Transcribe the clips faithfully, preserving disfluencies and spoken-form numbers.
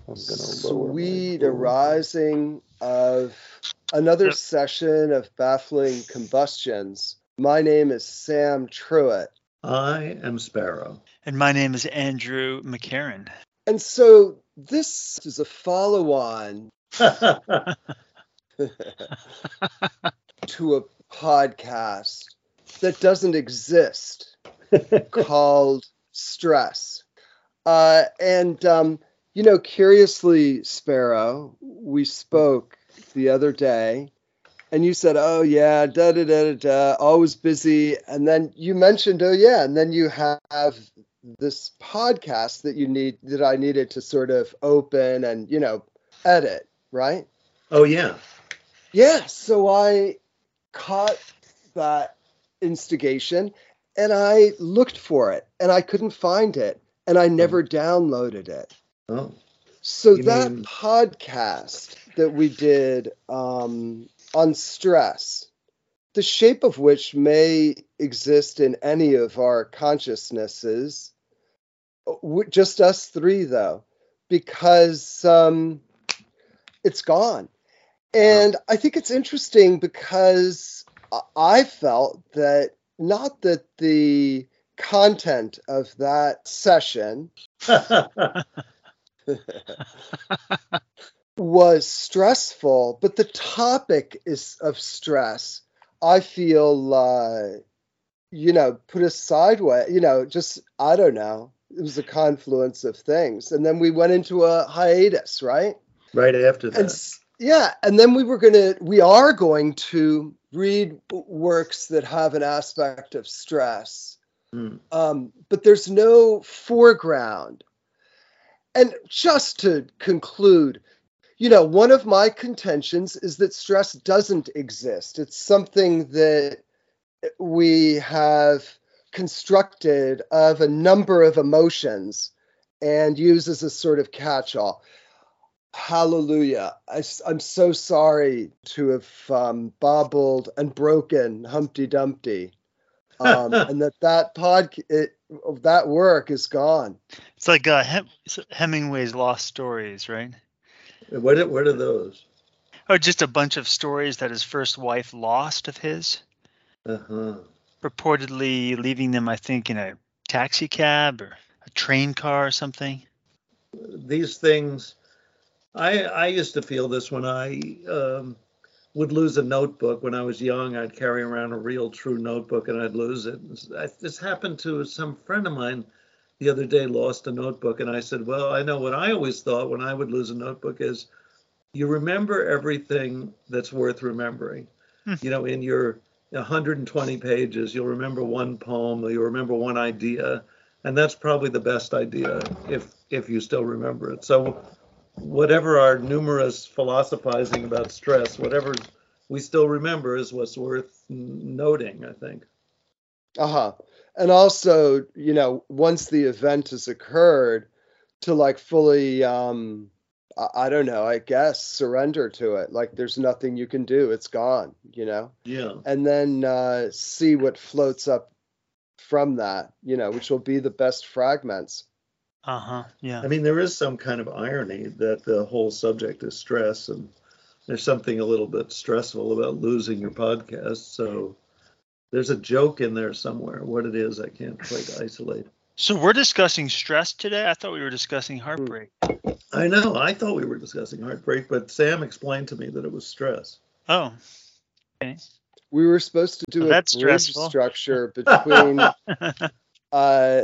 Sweet arising of another Yep. session of Baffling Combustions. My name is Sam Truitt. I am Sparrow. And my name is Andrew McCarran. And so this is a follow-on to a podcast that doesn't exist called Stress. Uh, and, um, you know, curiously, Sparrow, we spoke the other day and you said, oh, yeah, da da da da da, always busy. And then you mentioned, oh, yeah, and then you have this podcast that you need, that I needed to sort of open and, you know, edit, right? Oh, yeah. Yeah. So I caught that instigation and I looked for it and I couldn't find it and I never downloaded it. Oh. So You that mean- podcast that we did um, on stress, the shape of which may exist in any of our consciousnesses, w- just us three though, because um, it's gone. And I think it's interesting because I felt that not that the content of that session was stressful, but the topic is of stress. I feel, uh, you know, put us sideways, you know, just, I don't know. It was a confluence of things. And then we went into a hiatus, right? Right after that. And s- yeah, and then we were going to, we are going to read works that have an aspect of stress, Mm. um, but there's no foreground. And just to conclude, you know, one of my contentions is that stress doesn't exist. It's something that we have constructed of a number of emotions and use as a sort of catch-all. Hallelujah. I, am so sorry to have um, bobbled and broken Humpty Dumpty. Um, and that that pod, it, that work is gone. It's like uh, Hem- Hemingway's Lost Stories, right? What are, what are those? Or just a bunch of stories that his first wife lost of his, Uh-huh. purportedly leaving them, I think, in a taxi cab or a train car or something. These things, I I used to feel this when I um, would lose a notebook when I was young. I'd carry around a real true notebook and I'd lose it. This happened to some friend of mine the other day, lost a notebook. And I said, well, I know what I always thought when I would lose a notebook is you remember everything that's worth remembering. Hmm. You know, in your one hundred twenty pages, you'll remember one poem or you'll remember one idea. And that's probably the best idea if if you still remember it. So whatever our numerous philosophizing about stress, whatever we still remember is what's worth noting, I think. Uh-huh. And also, you know, once the event has occurred, to like fully, um, I, I don't know, I guess, surrender to it. Like there's nothing you can do. It's gone, you know? Yeah. And then uh, see what floats up from that, you know, which will be the best fragments. Uh-huh, yeah. I mean, there is some kind of irony that the whole subject is stress, and there's something a little bit stressful about losing your podcast. So there's a joke in there somewhere. What it is, I can't quite isolate. So we're discussing stress today? I thought we were discussing heartbreak. I know. I thought we were discussing heartbreak, but Sam explained to me that it was stress. Oh, okay. We were supposed to do Well, a that's bridge stressful. structure between uh,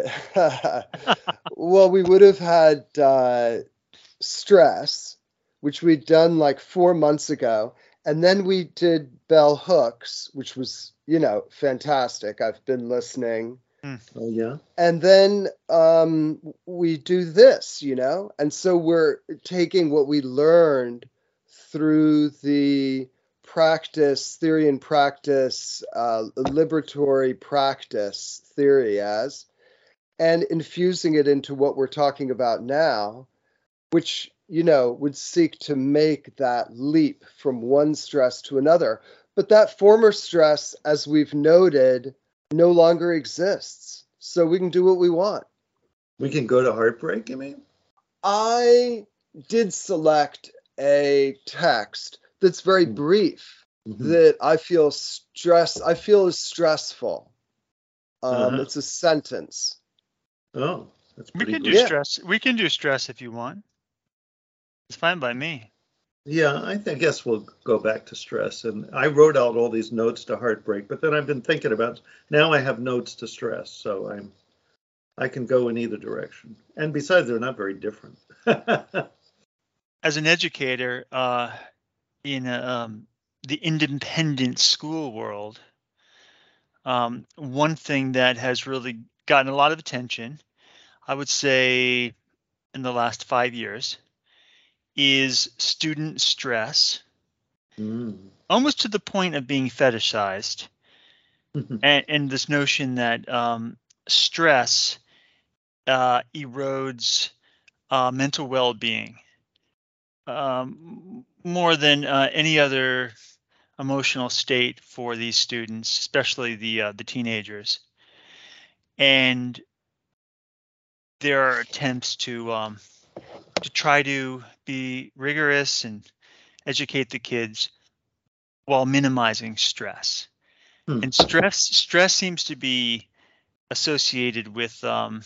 well, we would have had uh, stress, which we'd done like four months ago. And then we did Bell Hooks, which was, you know, fantastic. I've been listening. Oh, yeah. And then um, we do this, you know, and so we're taking what we learned through the practice, theory and practice, uh, liberatory practice theory as, and infusing it into what we're talking about now, which, you know, would seek to make that leap from one stress to another. But that former stress, as we've noted, no longer exists. So we can do what we want. We can go to heartbreak, you mean? I did select a text that's very brief, Mm-hmm. that I feel stress. I feel is stressful. Um, Uh-huh. It's a sentence. Oh, that's We pretty can do good. Yeah. stress. We can do stress if you want. It's fine by me. Yeah, I, th- I guess we'll go back to stress. And I wrote out all these notes to heartbreak, but then I've been thinking about now I have notes to stress, so I'm I can go in either direction. And besides, they're not very different. As an educator uh, in a, um, the independent school world, um, one thing that has really gotten a lot of attention, I would say, in the last five years, is student stress, Mm. almost to the point of being fetishized, and, and this notion that um, stress uh, erodes uh, mental well-being um, more than uh, any other emotional state for these students, especially the uh, the teenagers. And there are attempts to um, to try to be rigorous and educate the kids while minimizing stress. Hmm. And stress stress seems to be associated with um,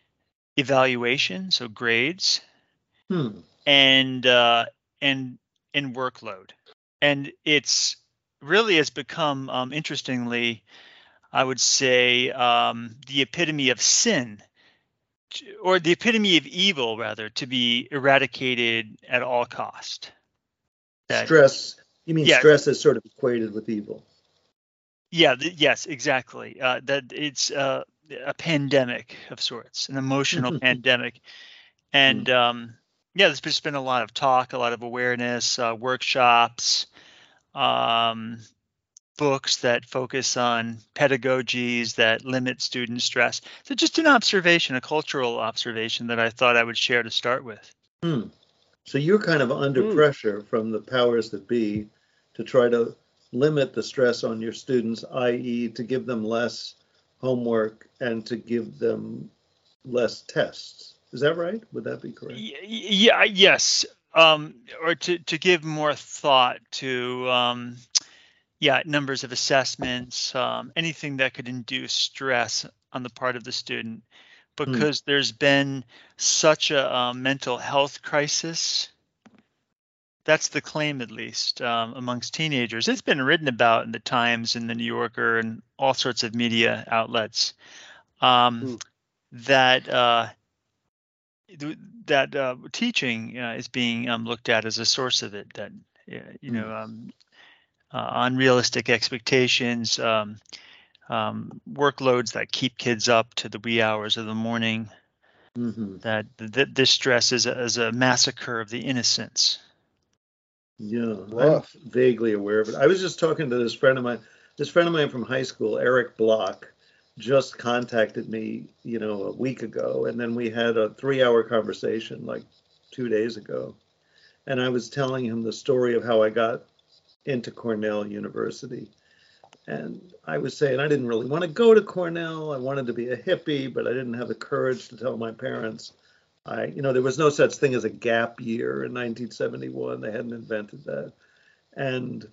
evaluation, so grades, Hmm. and uh, and and workload. And it's really has become, um, interestingly, I would say, um, the epitome of sin, t- or the epitome of evil, rather, to be eradicated at all cost. That Stress, you mean yeah, stress is sort of equated with evil? yeah, th- yes, exactly. Uh, that it's uh, a pandemic of sorts, an emotional pandemic, Hmm. and um, yeah, there's just been a lot of talk, a lot of awareness, uh, workshops, um, books that focus on pedagogies that limit student stress. So just an observation, a cultural observation that I thought I would share to start with. Hmm. So you're kind of under Hmm. pressure from the powers that be to try to limit the stress on your students, that is, to give them less homework and to give them less tests. Is that right? Would that be correct? Y- Yeah, yes. Um, or to, to give more thought to, um, yeah, numbers of assessments, um, anything that could induce stress on the part of the student, Hmm. because there's been such a, uh mental health crisis. That's the claim, at least, um, amongst teenagers. It's been written about in the Times and the New Yorker and all sorts of media outlets, um, Hmm. that uh, th- that uh, teaching uh, is being um, looked at as a source of it. That uh, you Hmm. know, um, uh, unrealistic expectations, um, um, workloads that keep kids up to the wee hours of the morning. Mm-hmm. That th- this stress is a, is a massacre of the innocents. Yeah, I'm Woof. vaguely aware of it. I was just talking to this friend of mine. This friend of mine from high school, Eric Block, just contacted me, you know, a week ago, and then we had a three-hour conversation like two days ago. And I was telling him the story of how I got into Cornell University. And I was saying I didn't really want to go to Cornell. I wanted to be a hippie, but I didn't have the courage to tell my parents. I, you know, there was no such thing as a gap year in nineteen seventy-one. They hadn't invented that. And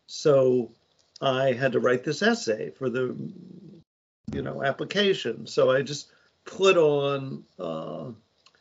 so I had to write this essay for the, you know, application. So I just put on uh,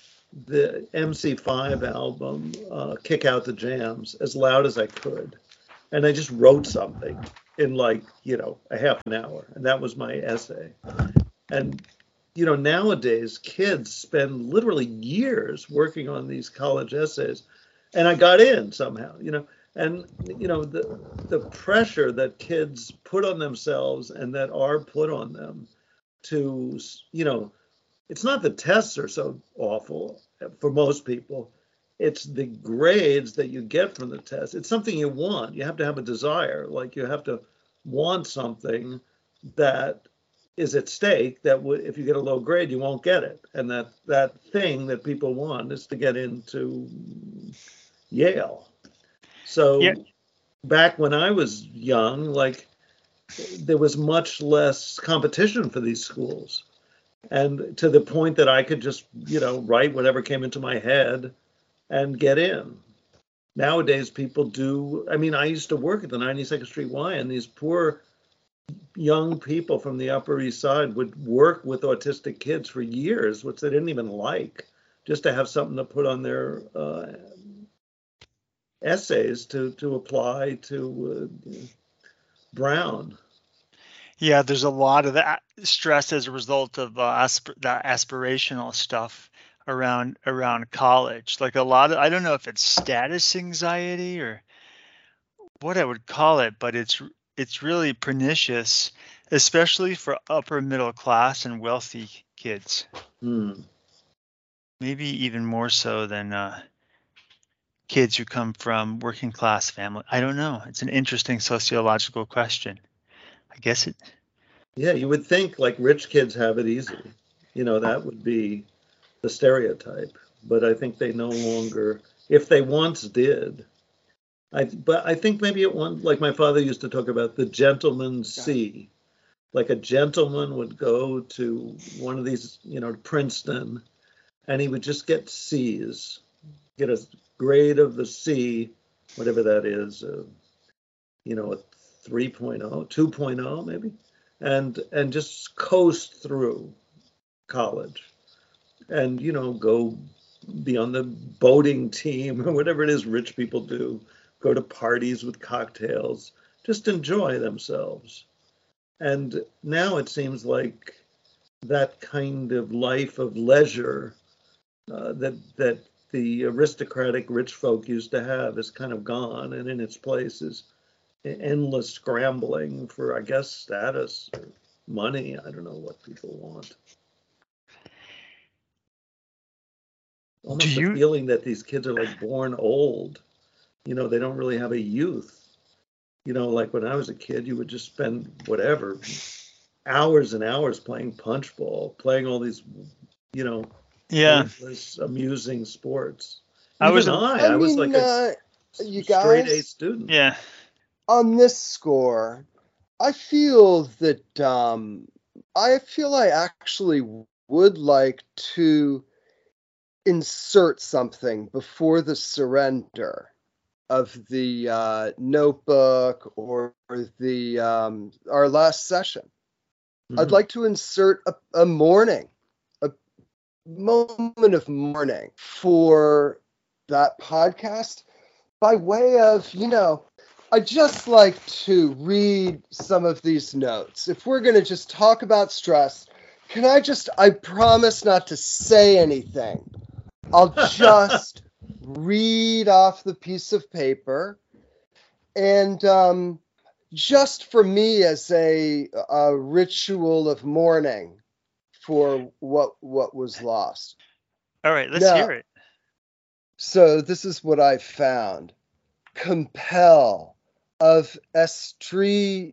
the M C five album, uh, Kick Out the Jams, as loud as I could. And I just wrote something in like, you know, a half an hour. And that was my essay. And, you know, nowadays kids spend literally years working on these college essays. And I got in somehow, you know. And, you know, the, the pressure that kids put on themselves and that are put on them to, you know, it's not the tests are so awful for most people. It's the grades that you get from the test. It's something you want. You have to have a desire. Like you have to want something that is at stake that would, if you get a low grade, you won't get it. And that that thing that people want is to get into Yale. Yeah, So back when I was young, like there was much less competition for these schools. And to the point that I could just, you know, write whatever came into my head and get in. Nowadays, people do. I mean, I used to work at the ninety-second Street Y, and these poor young people from the Upper East Side would work with autistic kids for years, which they didn't even like, just to have something to put on their uh, essays to to apply to uh, Brown. Yeah, there's a lot of that stress as a result of uh, asp- that aspirational stuff around around college. Like a lot of, I don't know if it's status anxiety or what I would call it, but it's it's really pernicious, especially for upper middle class and wealthy kids. Hmm. Maybe even more so than uh, kids who come from working class family. I don't know. It's an interesting sociological question. I guess it. Yeah, you would think like rich kids have it easy. You know, that would be the stereotype. But I think they no longer, if they once did, I but I think maybe it one like my father used to talk about the gentleman's C. Like a gentleman would go to one of these, you know, Princeton, and he would just get C's, get a grade of the C, whatever that is, uh, you know, a three point oh, two point oh maybe, and and just coast through college, and you know, go be on the boating team or whatever it is rich people do, go to parties with cocktails, just enjoy themselves. And now it seems like that kind of life of leisure uh, that that the aristocratic rich folk used to have is kind of gone, and in its place is endless scrambling for, I guess, status or money. I don't know what people want. Do Almost a you? feeling that these kids are like born old. You know, they don't really have a youth. You know, like when I was a kid, you would just spend whatever hours and hours playing punch ball, playing all these, you know, Yeah, pointless, amusing sports. I Even was. I, I I was mean, like a uh, you straight A guys, student. Yeah. on this score, I feel that um, I feel I actually would like to insert something before the surrender of the uh, notebook or the um, our last session. Mm-hmm. I'd like to insert a, a mourning, a moment of mourning for that podcast by way of, you know, I just like to read some of these notes. If we're going to just talk about stress, can I just, I promise not to say anything. I'll just read off the piece of paper. And um, just for me as a, a ritual of mourning for what what was lost. All right, let's Now, hear it. so this is what I found. Compel of estrici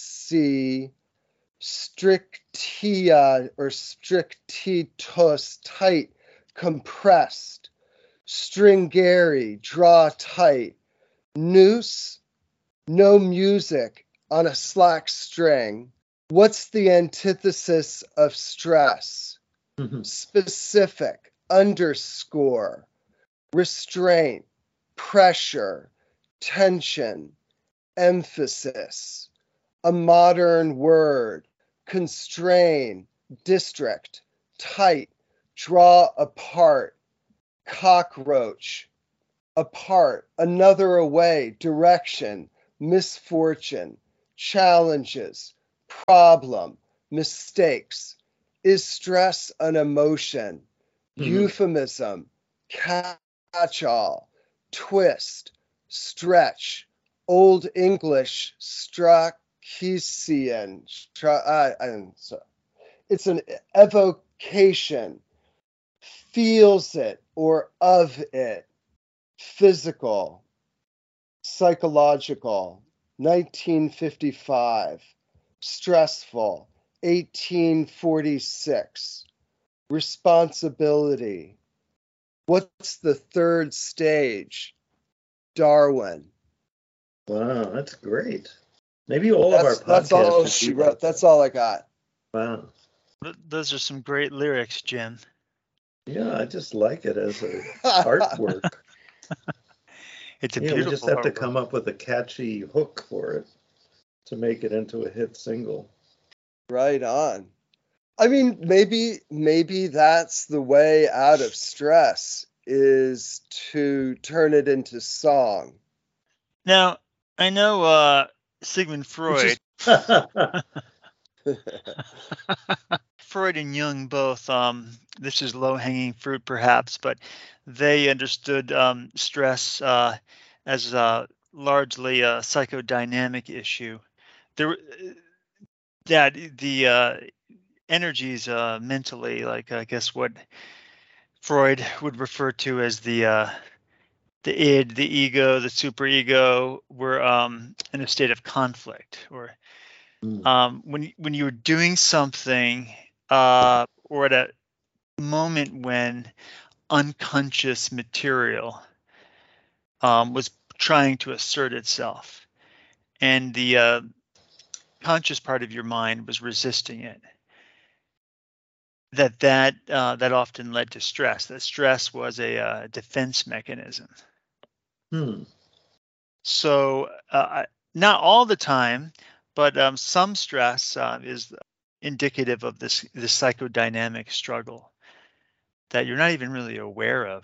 strictia or strictitus, tight, compressed, stringere, draw tight, noose, no music on a slack string. What's the antithesis of stress? Mm-hmm. Specific, underscore, restraint, pressure, tension, emphasis, a modern word, constrain, district, tight, draw apart, cockroach, apart, another away, direction, misfortune, challenges, problem, mistakes. Is stress an emotion? Mhm. Euphemism, catch-all, twist, stretch, Old English, Strachesian. Stra- uh, I'm sorry. It's an evocation, feels it or of it, physical, psychological, nineteen fifty-five, stressful, eighteen forty-six, responsibility. What's the third stage? Darwin. Wow, that's great. Maybe all of our That's, that's podcasts all should she be wrote. like That's that. all I got. Wow. Th- Those are some great lyrics, Jim. Yeah, I just like it as a artwork. It's a Yeah, we just beautiful have to artwork. come up with a catchy hook for it to make it into a hit single. Right on. I mean, maybe maybe that's the way out of stress, is to turn it into song. Now, I know uh, Sigmund Which Freud. is Freud and Jung both, um, this is low-hanging fruit perhaps, but they understood um, stress uh, as uh, largely a psychodynamic issue. There, that the uh, energies uh, mentally, like I guess what Freud would refer to as the uh, the id, the ego, the superego, were um, in a state of conflict, or Mm, um, when when you were doing something uh, or at a moment when unconscious material um, was trying to assert itself, and the uh, conscious part of your mind was resisting it. That that uh, that often led to stress. That stress was a uh, defense mechanism. hmm. So uh, not all the time, but um, some stress uh, is indicative of this this psychodynamic struggle that you're not even really aware of.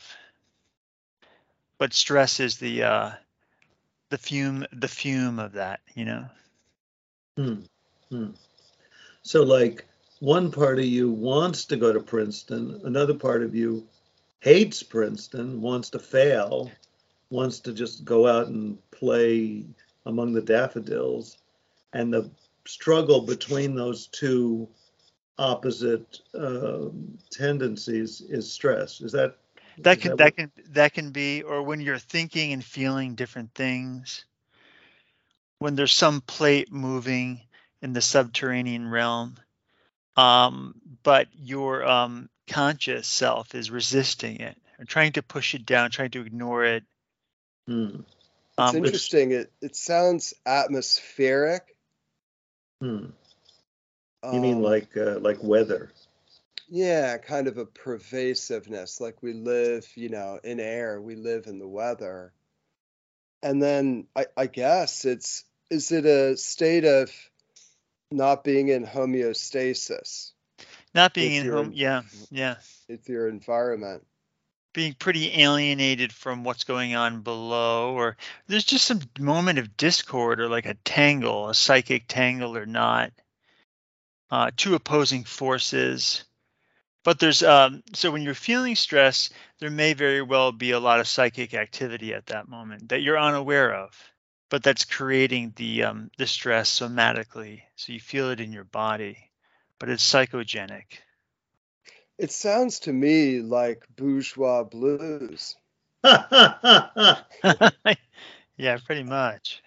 But stress is the uh, the fume the fume of that, you know. Hmm. Hmm. So, like, one part of you wants to go to Princeton, another part of you hates Princeton, wants to fail, wants to just go out and play among the daffodils, and the struggle between those two opposite um, tendencies is stress. Is that That is can that that what? can that can be, or when you're thinking and feeling different things, when there's some plate moving in the subterranean realm, um, but your um, conscious self is resisting it or trying to push it down, trying to ignore it. Hmm. It's Um, Which interesting. It it sounds atmospheric. hmm. You mean Um, like uh, like weather? yeah, kind of a pervasiveness. Like we live, you know, in air. We live in the weather. And then I, I guess it's is it a state of not being in homeostasis not being with in your home, en- yeah, yeah, with your environment? being pretty alienated from what's going on below, or there's just some moment of discord or like a tangle, a psychic tangle or not, uh, two opposing forces. But there's um, so when you're feeling stress, there may very well be a lot of psychic activity at that moment that you're unaware of, but that's creating the um, the stress somatically, so you feel it in your body, but it's psychogenic. It sounds to me like bourgeois blues. Yeah, pretty much.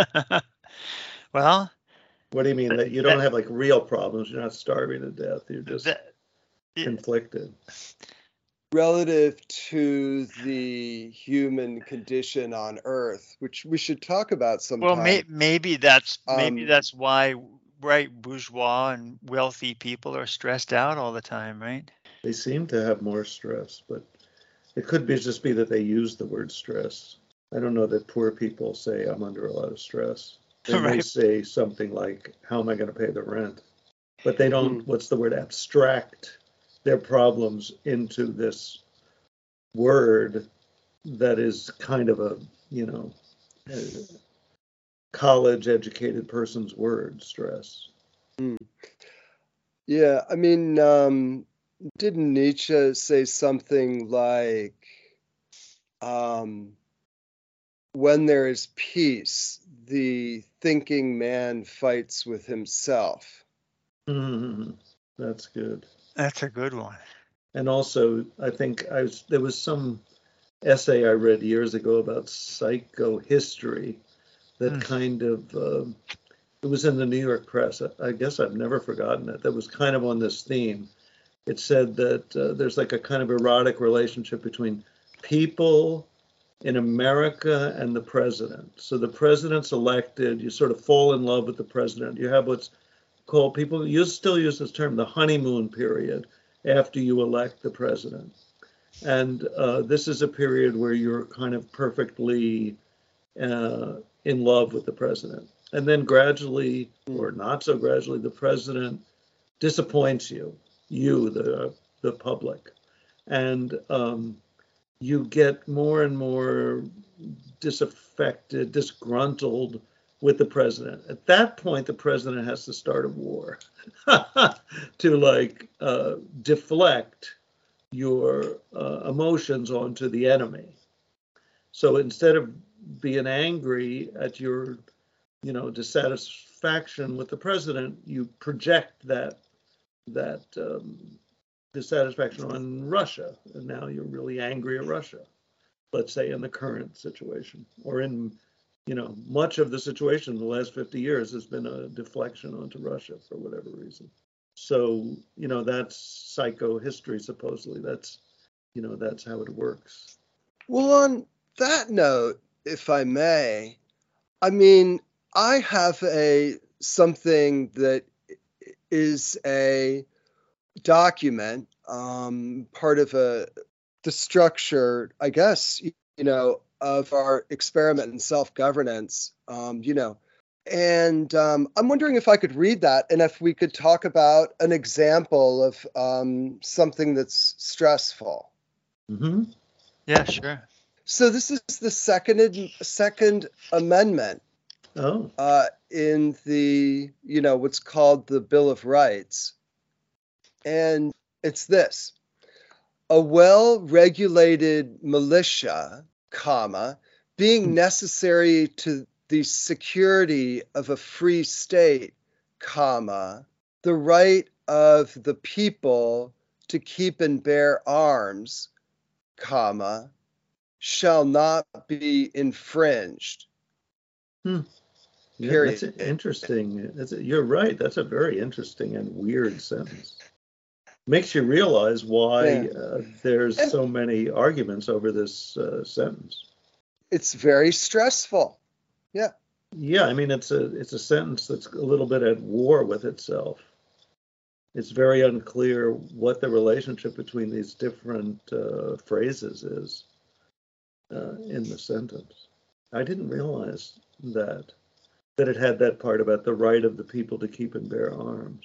Well, What do you mean th- that you don't that have like real problems? You're not starving to death. You're just that it, conflicted. Relative to the human condition on Earth, which we should talk about well, may, sometime. maybe that's maybe Um, that's why right bourgeois and wealthy people are stressed out all the time, right? They seem to have more stress, but it could be just be that they use the word stress. I don't know that poor people say I'm under a lot of stress. They may Right. say something like, how am I going to pay the rent? But they hmm. don't, what's the word, abstract their problems into this word that is kind of a, you know, a college educated person's word, stress. Hmm. Yeah, I mean, um, didn't Nietzsche say something like, um, when there is peace, the thinking man fights with himself? Mm, that's good. That's a good one. And also, I think I was, there was some essay I read years ago about psychohistory that Mm. kind of, um, it was in the New York Press. I guess I've never forgotten it. That was kind of on this theme. It said that uh, there's like a kind of erotic relationship between people in America and the president. So the president's elected, you sort of fall in love with the president. You have what's called, people use still use this term, the honeymoon period. after you elect the president. And uh, this is a period where you're kind of perfectly uh, in love with the president. And then gradually, or not so gradually, the president disappoints you, you, the, the public. And um, you get more and more disaffected, disgruntled with the president. At that point, the president has to start a war to like uh, deflect your uh, emotions onto the enemy. So instead of being angry at your, you know, dissatisfaction with the president, you project that that um, dissatisfaction on Russia, and now you're really angry at Russia. Let's say in the current situation, or in, you know, much of the situation in the last fifty years has been a deflection onto Russia for whatever reason. So, you know, that's psychohistory, supposedly. That's, you know, that's how it works. Well, on that note, if I may, I mean, I have a something that is a document, um, part of a the structure, I guess, you know, of our experiment in self-governance, um, you know, and um, I'm wondering if I could read that and if we could talk about an example of um, something that's stressful. Mm-hmm. Yeah, sure. So this is the second second amendment Oh. uh, in the, you know, what's called the Bill of Rights. And it's this: a well-regulated militia, comma, being necessary to the security of a free state, comma, the right of the people to keep and bear arms, comma, shall not be infringed. Hmm. Yeah, Period. that's interesting. That's a, you're right. That's a very interesting and weird sentence. Makes you realize why Yeah. uh, there's And- so many arguments over this uh, sentence. It's very stressful. Yeah. Yeah, I mean, it's a it's a sentence that's a little bit at war with itself. It's very unclear what the relationship between these different uh, phrases is uh, in the sentence. I didn't realize that that it had that part about the right of the people to keep and bear arms.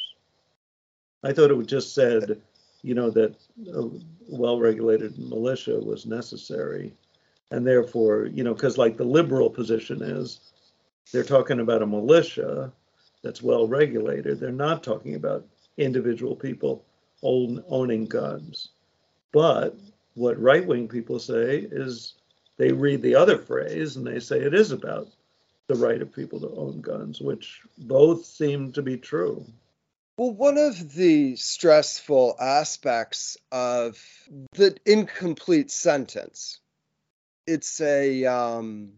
I thought it just said, you know, that a well-regulated militia was necessary, and therefore, you know, because like the liberal position is, they're talking about a militia that's well-regulated. They're not talking about individual people own, owning guns. But what right-wing people say is they read the other phrase and they say it is about the right of people to own guns, which both seem to be true. Well, one of the stressful aspects of the incomplete sentence, it's a, um,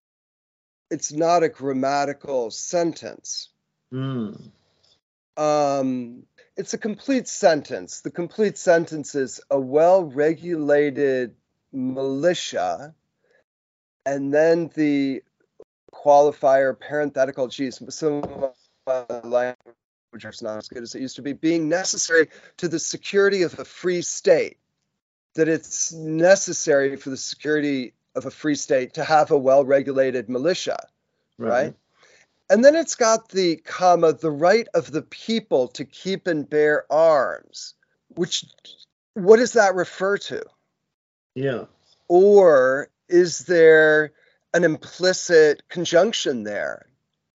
it's not a grammatical sentence. Mm. Um, it's a complete sentence. The complete sentence is a well-regulated militia, and then the qualifier parenthetical, geez, some of my language is not as good as it used to be, being necessary to the security of a free state, that it's necessary for the security of a free state to have a well-regulated militia, right? right? And then it's got the comma, the right of the people to keep and bear arms, which, what does that refer to? Yeah. Or is there an implicit conjunction there?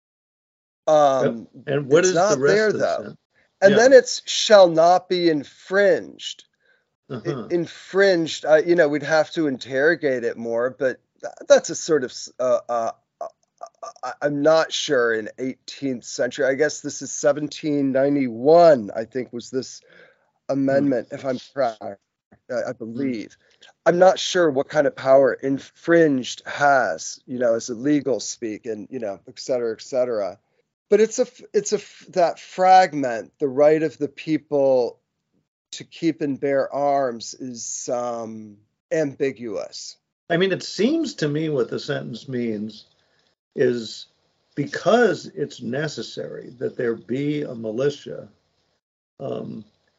Um, and what it's is not the rest there, of the though. sentence? And Yeah. then it's shall not be infringed. Uh-huh. I- infringed, uh, you know, we'd have to interrogate it more, but th- that's a sort of, uh, uh, I- I'm not sure, in eighteenth century. I guess this is seventeen ninety-one, I think, was this amendment, if I'm correct, I I believe. I'm not sure what kind of power infringed has, you know, as a legal speak, and, you know, et cetera, et cetera. But it's a, it's a, that fragment, the right of the people to keep and bear arms, is um, ambiguous. I mean, it seems to me what the sentence means is because it's necessary that there be a militia, um,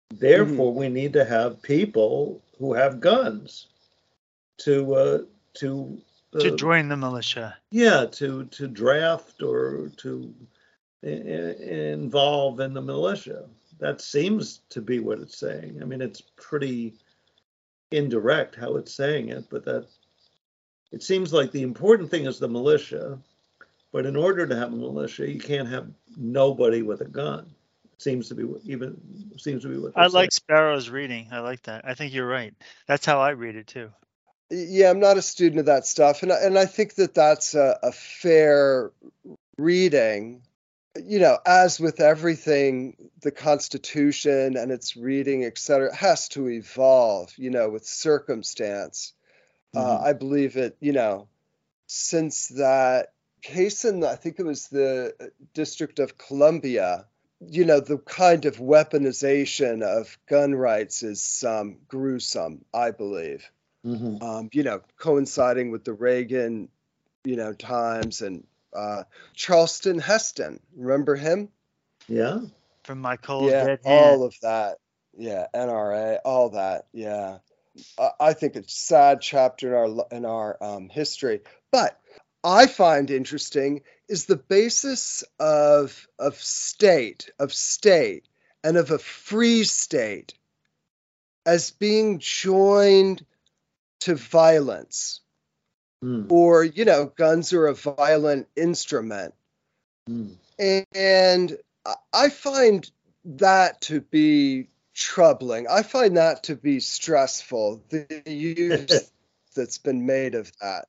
Therefore, mm-hmm. we need to have people who have guns to uh, to uh, to join the militia. Yeah, to to draft or to I- involve in the militia. That seems to be what it's saying. I mean, it's pretty indirect how it's saying it, but that it seems like the important thing is the militia. But in order to have a militia, you can't have nobody with a gun. It seems to be what, even seems to be what I saying. like Sparrow's reading. I like that. I think you're right. That's how I read it too. Yeah, I'm not a student of that stuff, and I, and I think that that's a, a fair reading. You know, as with everything, the Constitution and its reading, et cetera, has to evolve, you know, with circumstance. Mm-hmm. Uh, I believe it, you know, since that case in, I think it was the District of Columbia, you know, the kind of weaponization of gun rights is um, gruesome, I believe. Mm-hmm. Um, you know, coinciding with the Reagan, you know, times and uh, Charleston Heston, remember him? Yeah. From My Cold yeah, Dead Hand. all of that. Yeah, N R A, all that. Yeah, I, I think it's a sad chapter in our in our um, history. But I find interesting is the basis of of state, of state, and of a free state as being joined to violence. Mm. Or, you know, guns are a violent instrument. Mm. And I find that to be troubling. I find that to be stressful, the use that's been made of that.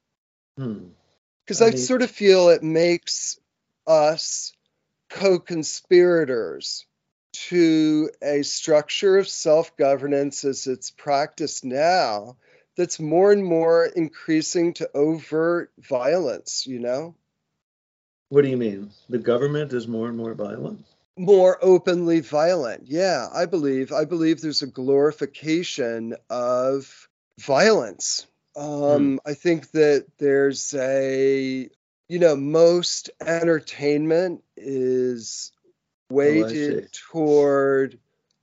Because hmm. I, I mean, sort of feel it makes us co-conspirators to a structure of self-governance as it's practiced now that's more and more increasing to overt violence, you know? What do you mean? The government is more and more violent? More openly violent. Yeah, I believe. I believe there's a glorification of violence. Um, hmm. I think that there's a, you know, most entertainment is weighted oh, toward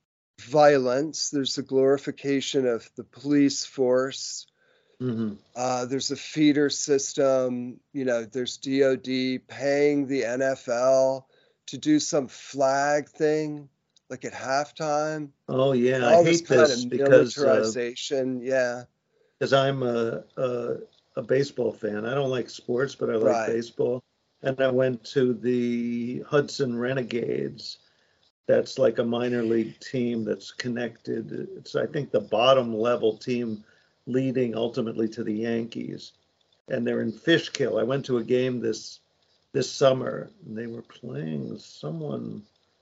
violence. There's a glorification of the police force. Mm-hmm. Uh, there's a feeder system. You know, there's D O D paying the N F L to do some flag thing, like at halftime. Oh yeah, all I this hate kind this of because militarization. Uh, yeah, because I'm a, a a baseball fan. I don't like sports, but I like right. baseball. And I went to the Hudson Renegades. That's like a minor league team that's connected. It's, I think, the bottom level team leading ultimately to the Yankees. And they're in Fishkill. I went to a game this this summer, and they were playing someone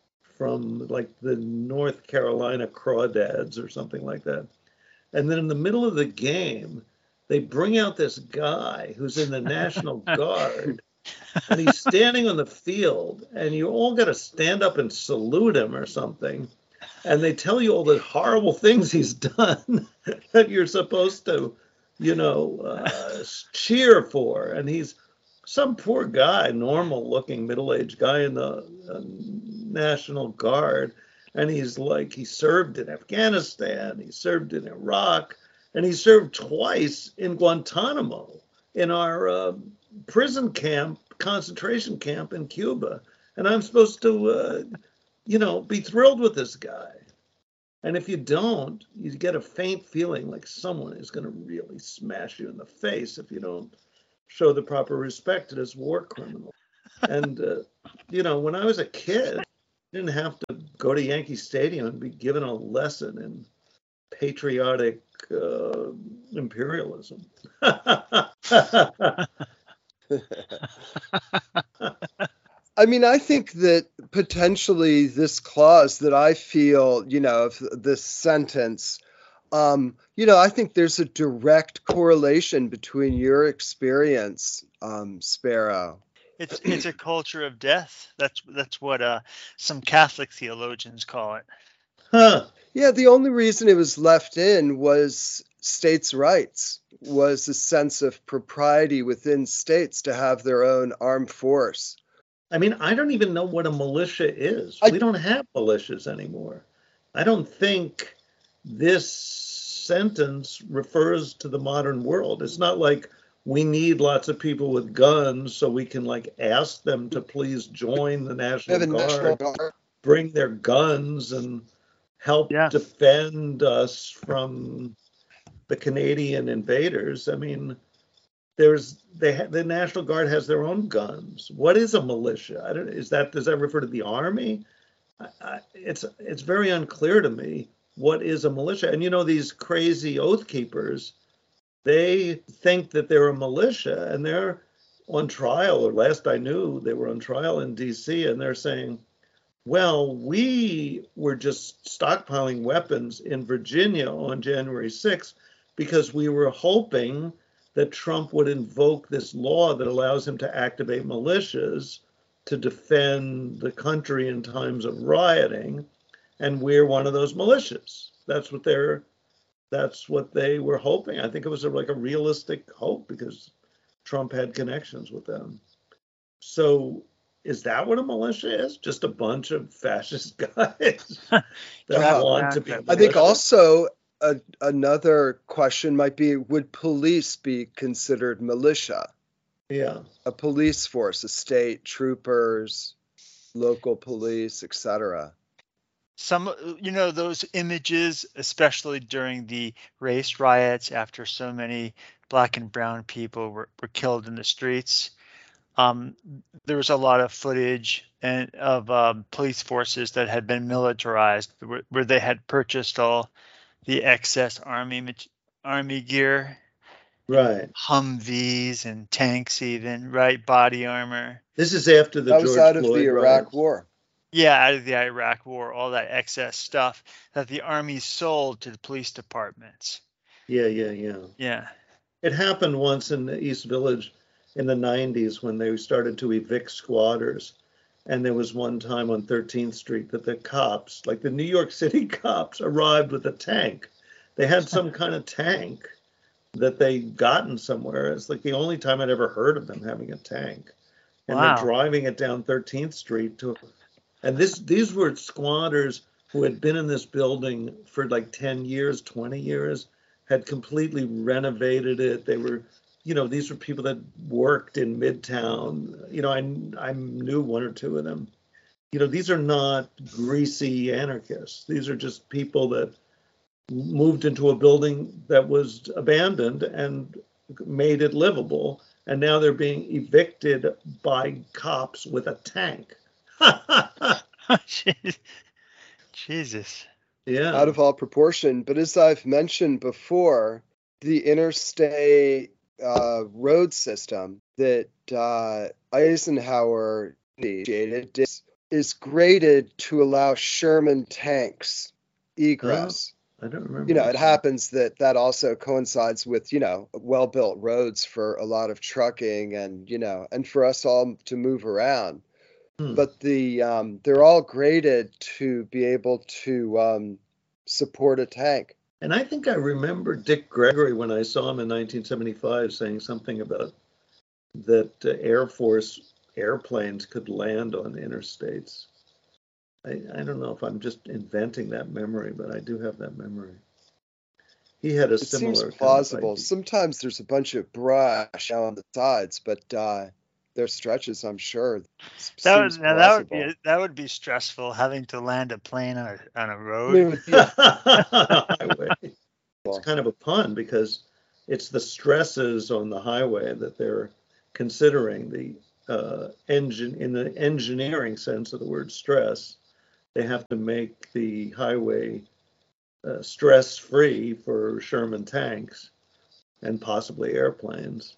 from like the North Carolina Crawdads or something like that. And then in the middle of the game, they bring out this guy who's in the National Guard. And he's standing on the field, and you all got to stand up and salute him or something. And they tell you all the horrible things he's done that you're supposed to, you know, uh, cheer for. And he's some poor guy, normal-looking, middle-aged guy in the uh, National Guard. And he's like, he served in Afghanistan, he served in Iraq, and he served twice in Guantanamo in our uh, prison camp, concentration camp in Cuba. And I'm supposed to, uh, you know, be thrilled with this guy. And if you don't, you get a faint feeling like someone is going to really smash you in the face if you don't show the proper respect to this war criminal. And, uh, you know, when I was a kid, I didn't have to go to Yankee Stadium and be given a lesson in patriotic uh, imperialism. I mean, I think that potentially this clause that I feel, you know, of this sentence, um, you know, I think there's a direct correlation between your experience, um, Sparrow. It's it's a culture of death. That's that's what uh, some Catholic theologians call it. Huh. Yeah, the only reason it was left in was states' rights, was a sense of propriety within states to have their own armed force. I mean, I don't even know what a militia is. I, we don't have militias anymore. I don't think this sentence refers to the modern world. It's not like we need lots of people with guns so we can like ask them to please join the National We have a National Guard, Guard. bring their guns and help Yeah. defend us from the Canadian invaders. I mean, there's they ha- the National Guard has their own guns. What is a militia? I don't. Is that does that refer to the army? I, I, it's it's very unclear to me what is a militia. And you know, these crazy oath keepers, they think that they're a militia, and they're on trial. Or last I knew, they were on trial in D C, and they're saying, well, we were just stockpiling weapons in Virginia on January sixth because we were hoping that Trump would invoke this law that allows him to activate militias to defend the country in times of rioting, and we're one of those militias. That's what they're that's what they were hoping. I think it was a, like a realistic hope because Trump had connections with them. So is that what a militia is? Just a bunch of fascist guys that Yeah. want to be. I think also a, another question might be, would police be considered militia? Yeah. A police force, a state, troopers, local police, et cetera. Some, you know, those images, especially during the race riots after so many black and brown people were, were killed in the streets. Um, there was a lot of footage and of um, police forces that had been militarized, where, where they had purchased all the excess army army gear, Right. Humvees and tanks, even right, body armor. This is after the That was George out of Floyd the Iraq riots. War. Yeah, out of the Iraq War, all that excess stuff that the army sold to the police departments. Yeah, yeah, yeah. Yeah. It happened once in the East Village in the nineties when they started to evict squatters. And there was one time on thirteenth Street that the cops, like the New York City cops, arrived with a tank. They had some kind of tank that they'd gotten somewhere. It's like the only time I'd ever heard of them having a tank. And Wow. they're driving it down thirteenth Street to, and this these were squatters who had been in this building for like ten years, twenty years, had completely renovated it. They were, you know, these were people that worked in Midtown. You know, I, I knew one or two of them. You know, these are not greasy anarchists. These are just people that moved into a building that was abandoned and made it livable. And now they're being evicted by cops with a tank. Jesus. Yeah. Out of all proportion. But as I've mentioned before, the interstate uh, road system that uh, Eisenhower initiated is, is graded to allow Sherman tanks egress. Oh, I don't remember. You know, it happens that that also coincides with, you know, well-built roads for a lot of trucking and, you know, and for us all to move around. Hmm. But the um, they're all graded to be able to um, support a tank. And I think I remember Dick Gregory when I saw him in nineteen seventy-five saying something about that uh, Air Force airplanes could land on interstates. I, I don't know if I'm just inventing that memory, but I do have that memory. He had a it similar. It seems plausible. Kind of Sometimes there's a bunch of brush on the sides, but uh, there's stretches, I'm sure. That would, now that would be that would be stressful, having to land a plane on a on a road. Highway. It's kind of a pun because it's the stresses on the highway that they're considering. The uh, engine, in the engineering sense of the word stress, they have to make the highway uh, stress-free for Sherman tanks and possibly airplanes.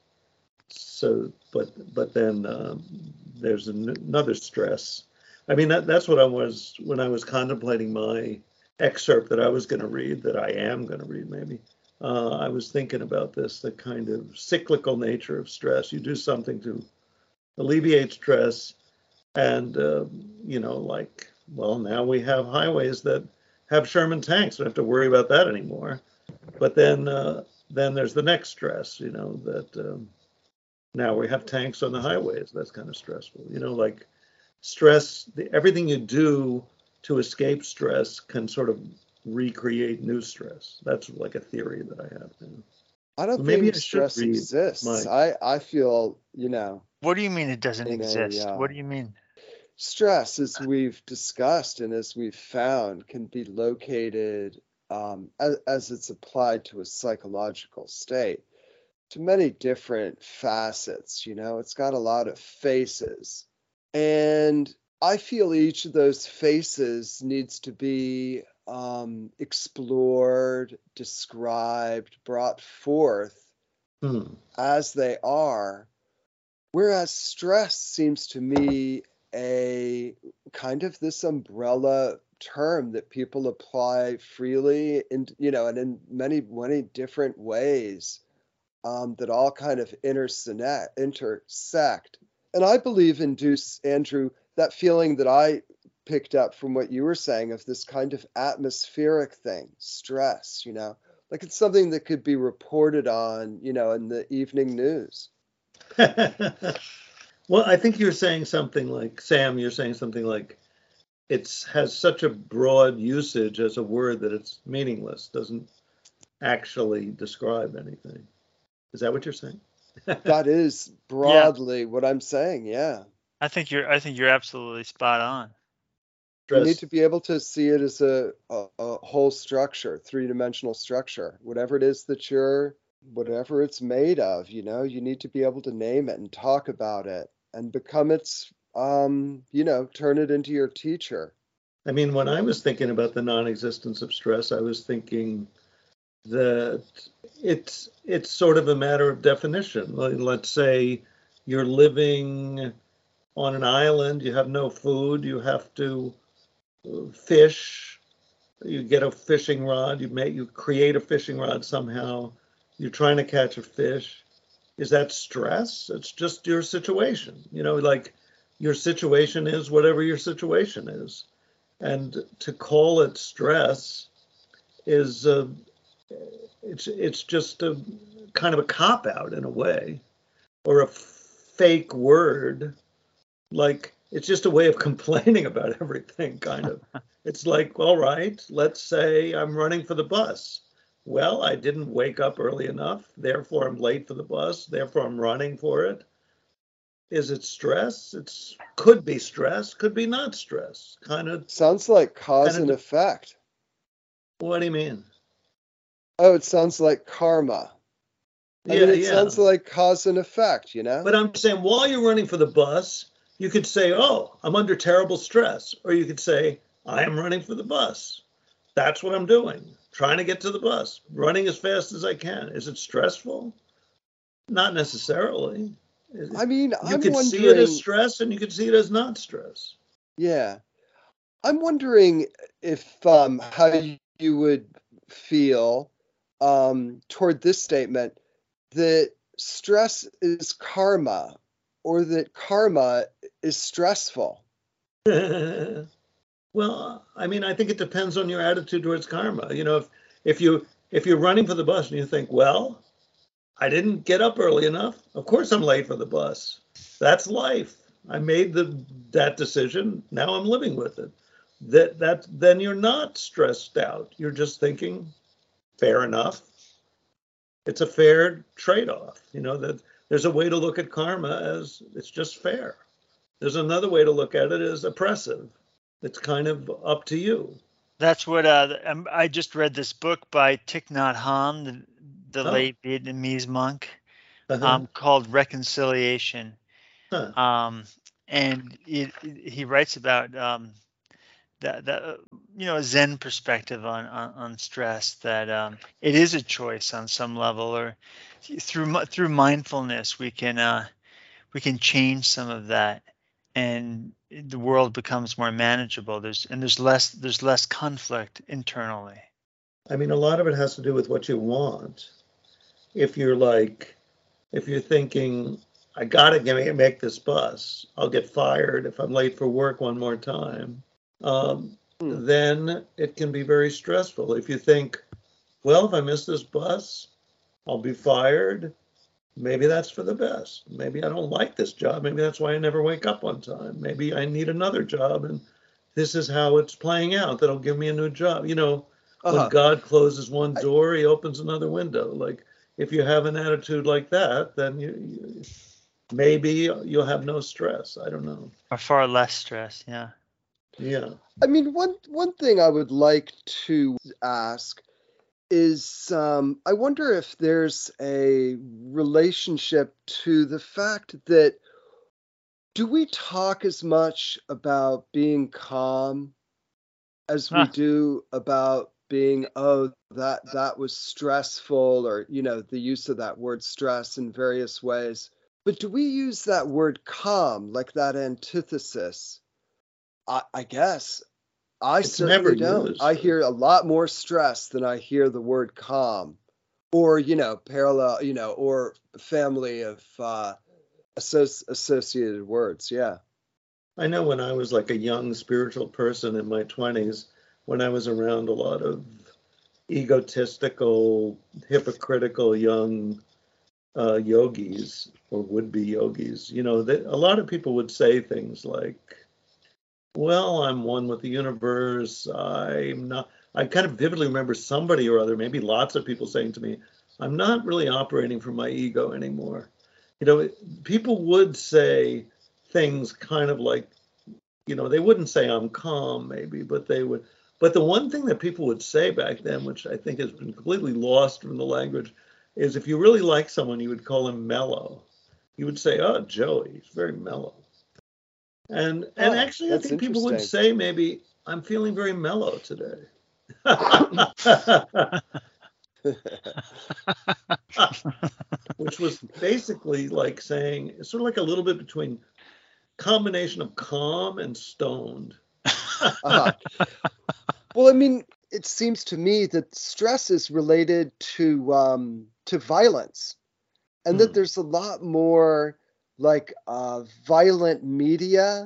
So, but but then um, there's an, another stress. I mean, that, that's what I was when I was contemplating my excerpt that I was going to read, that I am going to read maybe. Uh, I was thinking about this, the kind of cyclical nature of stress. You do something to alleviate stress, and uh, you know, like, well, now we have highways that have Sherman tanks. We don't have to worry about that anymore. But then, uh, then there's the next stress. You know that. Um, Now we have tanks on the highways. That's kind of stressful. You know, like stress, the, everything you do to escape stress can sort of recreate new stress. That's like a theory that I have. I don't Maybe think I should stress read exists. Mike. I, I feel, you know, What do you mean it doesn't in a, exist? uh, What do you mean? stress, as we've discussed and as we've found, can be located um, as, as it's applied to a psychological state to many different facets. You know, it's got a lot of faces. And I feel each of those faces needs to be um, explored, described, brought forth Hmm. as they are. Whereas stress seems to me a kind of this umbrella term that people apply freely, and you know, and in many many different ways um, that all kind of intersect, intersect. And I believe induce, Andrew, that feeling that I picked up from what you were saying of this kind of atmospheric thing, stress. You know, like it's something that could be reported on, you know, in the evening news. Well, I think you're saying something like, Sam, you're saying something like, it has such a broad usage as a word that it's meaningless, doesn't actually describe anything. Is that what you're saying? That is broadly yeah. what I'm saying. Yeah. I think you're. I think you're absolutely spot on. You need to be able to see it as a, a, a whole structure, three-dimensional structure, whatever it is that you're, whatever it's made of. You know, you need to be able to name it and talk about it and become its, um, you know, turn it into your teacher. I mean, when I was thinking about the non-existence of stress, I was thinking that it's it's sort of a matter of definition. Let's say you're living on an island, you have no food, you have to fish, you get a fishing rod, you make you create a fishing rod somehow, you're trying to catch a fish. Is that stress? It's just your situation. You know, like your situation is whatever your situation is. And to call it stress is uh, it's it's just a kind of a cop out in a way, or a fake word. Like it's just a way of complaining about everything, kind of. It's like, all right, let's say I'm running for the bus. Well, I didn't wake up early enough, therefore I'm late for the bus, therefore I'm running for it. Is it stress? It's could be stress, could be not stress. Kind of sounds like cause and effect. What do you mean? Oh, it sounds like karma. I yeah, mean, it yeah. sounds like cause and effect, you know? But I'm saying while you're running for the bus, you could say, oh, I'm under terrible stress. Or you could say, I am running for the bus. That's what I'm doing. Trying to get to the bus, running as fast as I can. Is it stressful? Not necessarily. I mean, you I'm could wondering, see it as stress and you could see it as not stress. Yeah. I'm wondering if um, how you would feel um, toward this statement that stress is karma or that karma is stressful. Well, I mean, I think it depends on your attitude towards karma. You know, if if you if you're running for the bus and you think, well, I didn't get up early enough, of course I'm late for the bus. That's life. I made the that decision. Now I'm living with it. That that then you're not stressed out. You're just thinking, fair enough. It's a fair trade-off. You know, that there's a way to look at karma as it's just fair. There's another way to look at it as oppressive. It's kind of up to you. That's what uh, I just read this book by Thich Nhat Hanh, the, the oh. late Vietnamese monk, uh-huh. um, called Reconciliation. Huh. Um, and it, it, he writes about um, that, that, you know, a Zen perspective on, on, on stress, that um, it is a choice on some level, or through through mindfulness, we can uh, we can change some of that. And the world becomes more manageable. There's and there's less there's less conflict internally. I mean, a lot of it has to do with what you want. If you're like, if you're thinking, I gotta make this bus, I'll get fired if I'm late for work one more time, um, hmm. then it can be very stressful. If you think, well, if I miss this bus, I'll be fired. Maybe that's for the best. Maybe I don't like this job. Maybe that's why I never wake up on time. Maybe I need another job and this is how it's playing out. That'll give me a new job. You know, when Uh-huh. God closes one I- door, he opens another window. Like, if you have an attitude like that, then you, you maybe you'll have no stress. I don't know. Or far less stress. Yeah. Yeah. I mean, one one thing I would like to ask is, um, I wonder if there's a relationship to the fact that, do we talk as much about being calm as we Huh. do about being, oh, that that was stressful, or, you know, the use of that word stress in various ways. But do we use that word calm, like that antithesis? I, I guess I It's never certainly don't. used. I hear a lot more stress than I hear the word calm, or, you know, parallel, you know, or family of uh, associ- associated words. Yeah. I know when I was like a young spiritual person in my twenties, when I was around a lot of egotistical, hypocritical young uh, yogis or would-be yogis, you know, that a lot of people would say things like, well, I'm one with the universe. I'm not, I kind of vividly remember somebody or other, maybe lots of people saying to me, I'm not really operating from my ego anymore. You know, people would say things kind of like, you know, they wouldn't say I'm calm maybe, but they would. But the one thing that people would say back then, which I think has been completely lost from the language, is if you really like someone, you would call him mellow. You would say, oh, Joey, he's very mellow. And and Oh, actually, I that's think people would interesting. say maybe I'm feeling very mellow today. Which was basically like saying, it's sort of like a little bit between combination of calm and stoned. Uh-huh. Well, I mean, it seems to me that stress is related to um, to violence, and that Hmm. there's a lot more like uh, violent media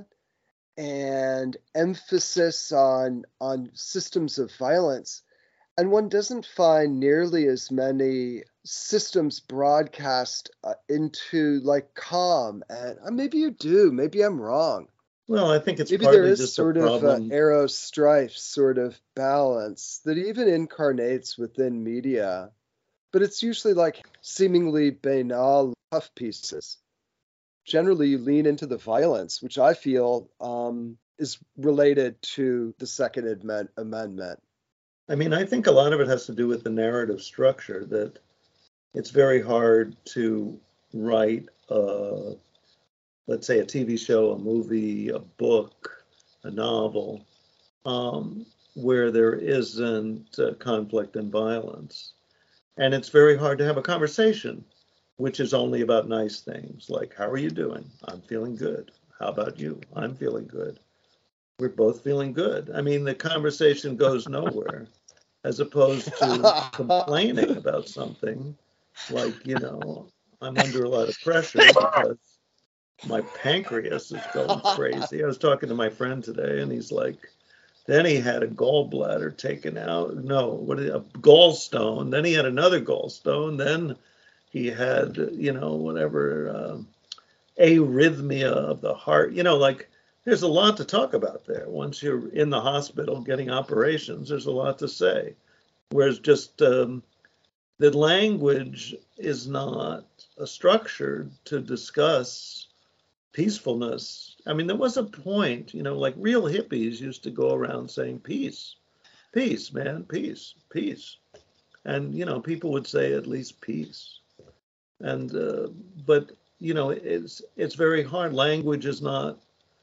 and emphasis on on systems of violence, and one doesn't find nearly as many systems broadcast uh, into like calm. And uh, maybe you do, maybe I'm wrong. Well, I think it's Maybe there partly is just a sort of a problem. arrow strife sort of balance that even incarnates within media, but it's usually like seemingly banal puff pieces. Generally, you lean into the violence, which I feel um, is related to the Second Amend- Amendment. I mean, I think a lot of it has to do with the narrative structure, that it's very hard to write, a, let's say, a T V show, a movie, a book, a novel, um, where there isn't uh, conflict and violence. And it's very hard to have a conversation, which is only about nice things, like, how are you doing? I'm feeling good. How about you? I'm feeling good. We're both feeling good. I mean, the conversation goes nowhere, as opposed to complaining about something like, you know, I'm under a lot of pressure because my pancreas is going crazy. I was talking to my friend today, and he's like, then he had a gallbladder taken out. No, what a gallstone. Then he had another gallstone. Then he had, you know, whatever, uh, arrhythmia of the heart. You know, like, there's a lot to talk about there. Once you're in the hospital getting operations, there's a lot to say. Whereas just um, the language is not a structure to discuss peacefulness. I mean, there was a point, you know, like real hippies used to go around saying peace, peace, man, peace, peace. And, you know, people would say at least peace. And, uh, but, you know, it's, it's very hard. Language is not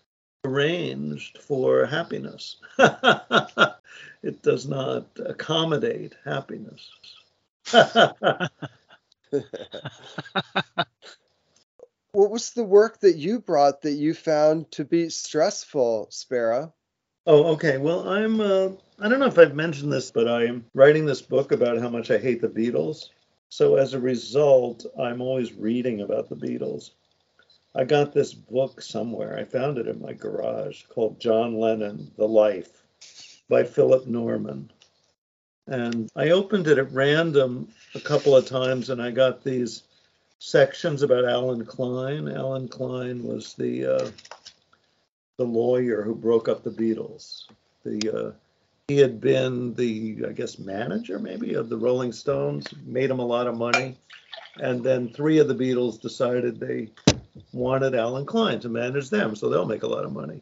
arranged for happiness. It does not accommodate happiness. What was the work that you brought that you found to be stressful, Sparrow? Oh, okay. Well, I'm, uh, I don't know if I've mentioned this, but I'm writing this book about how much I hate the Beatles. So as a result, I'm always reading about the Beatles. I got this book somewhere. I found it in my garage, called John Lennon, The Life, by Philip Norman. And I opened it at random a couple of times, and I got these sections about Alan Klein. Alan Klein was the uh, the lawyer who broke up the Beatles. The uh, he had been the, I guess, manager maybe of the Rolling Stones, made him a lot of money, and then three of the Beatles decided they wanted Alan Klein to manage them, so they'll make a lot of money.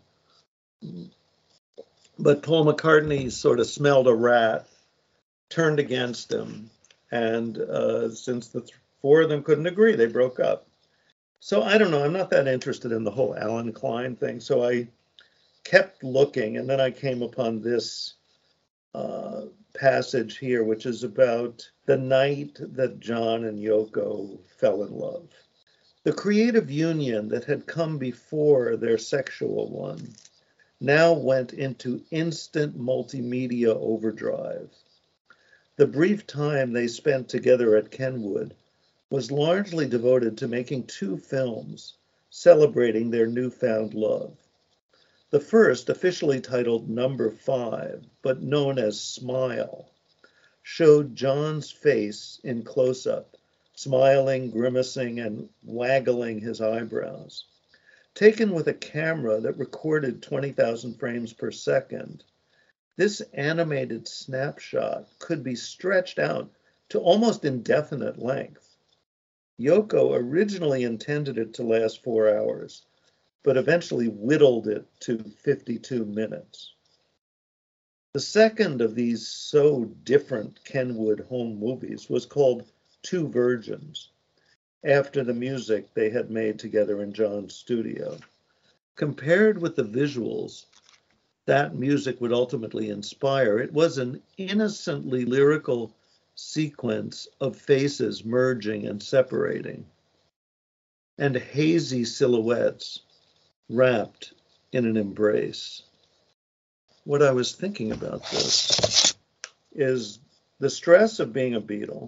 But Paul McCartney sort of smelled a rat, turned against him, and uh, since the th- four of them couldn't agree, they broke up. So I don't know, I'm not that interested in the whole Alan Klein thing, so I kept looking, and then I came upon this uh, passage here, which is about the night that John and Yoko fell in love. The creative union that had come before their sexual one now went into instant multimedia overdrive. The brief time they spent together at Kenwood was largely devoted to making two films celebrating their newfound love. The first, officially titled Number Five, but known as Smile, showed John's face in close-up, smiling, grimacing, and waggling his eyebrows. Taken with a camera that recorded twenty thousand frames per second, this animated snapshot could be stretched out to almost indefinite length. Yoko originally intended it to last four hours, but eventually whittled it to fifty-two minutes. The second of these so different Kenwood home movies was called Two Virgins, after the music they had made together in John's studio. Compared with the visuals that music would ultimately inspire, it was an innocently lyrical sequence of faces merging and separating, and hazy silhouettes wrapped in an embrace. What I was thinking about this is the stress of being a Beatle.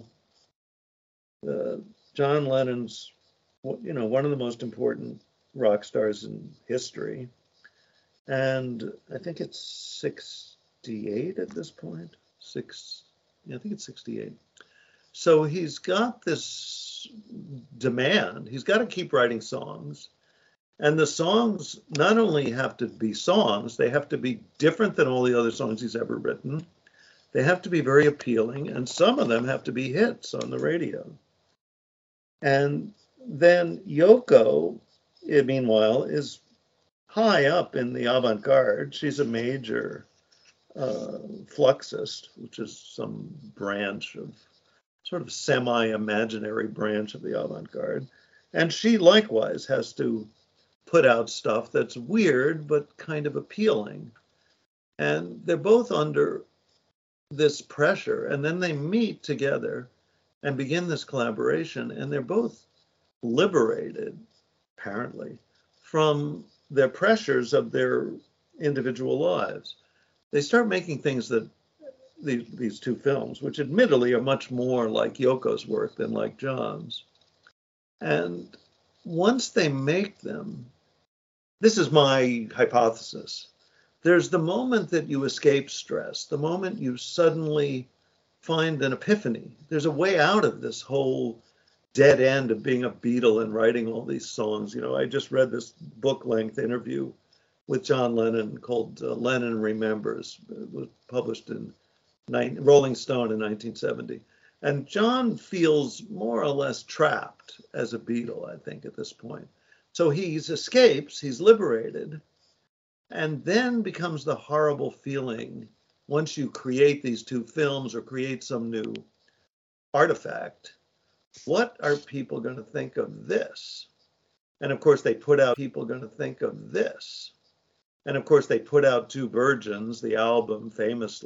Uh, John Lennon's, you know, one of the most important rock stars in history. And I think it's sixty-eight at this point. Six, yeah, I think it's sixty-eight. So he's got this demand. He's got to keep writing songs. And the songs not only have to be songs, they have to be different than all the other songs he's ever written. They have to be very appealing, and some of them have to be hits on the radio. And then Yoko, meanwhile, is high up in the avant-garde. She's a major uh, fluxist, which is some branch of, sort of semi-imaginary branch of the avant-garde. And she likewise has to put out stuff that's weird, but kind of appealing. And they're both under this pressure, and then they meet together and begin this collaboration, and they're both liberated, apparently, from their pressures of their individual lives. They start making things that these, these two films, which admittedly are much more like Yoko's work than like John's. And once they make them, this is my hypothesis, there's the moment that you escape stress, the moment you suddenly find an epiphany. There's a way out of this whole dead end of being a Beatle and writing all these songs. You know, I just read this book-length interview with John Lennon called uh, Lennon Remembers. It was published in Rolling Stone in nineteen seventy. And John feels more or less trapped as a Beatle, I think, at this point. So he escapes, he's liberated, and then becomes the horrible feeling once you create these two films or create some new artifact. What are people going to think of this? And of course, they put out people going to think of this. And of course, they put out Two Virgins, the album, famously.